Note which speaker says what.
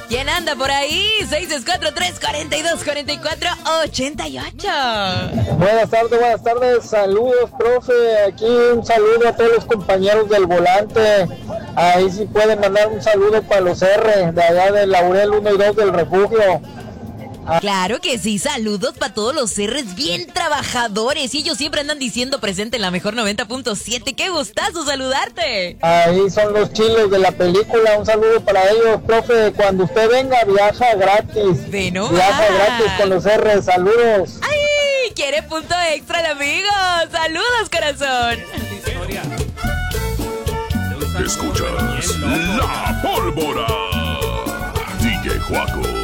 Speaker 1: ¿Quién anda por ahí? 664-342-4488.
Speaker 2: Buenas tardes. Saludos, profe. Aquí un saludo a todos los compañeros del volante. Ahí sí pueden mandar un saludo para los R, de allá de Laurel 1 y 2 del refugio.
Speaker 1: Claro que sí, saludos para todos los R's bien trabajadores. Y ellos siempre andan diciendo presente en la mejor 90.7. ¡Qué gustazo saludarte!
Speaker 2: Ahí son los chiles de la película. Un saludo para ellos, profe. Cuando usted venga, viaja gratis. Viaja gratis con los R. Saludos.
Speaker 1: ¡Ay! Quiere punto extra el amigo. Saludos, corazón.
Speaker 3: Escuchas La Pólvora. DJ Juaco.